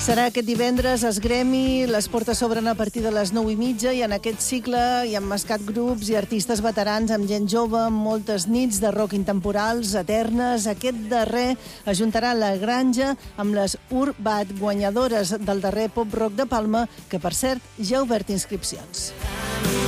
Serà aquest divendres, Esgremi, les portes s'obren a partir de les 9:30 i en aquest cicle hi han mescat grups i artistes veterans amb gent jove, amb moltes nits de rock intemporals, eternes. Aquest darrer ajuntarà la Granja amb les Urbat, guanyadores del darrer pop rock de Palma, que per cert ja ha obert inscripcions.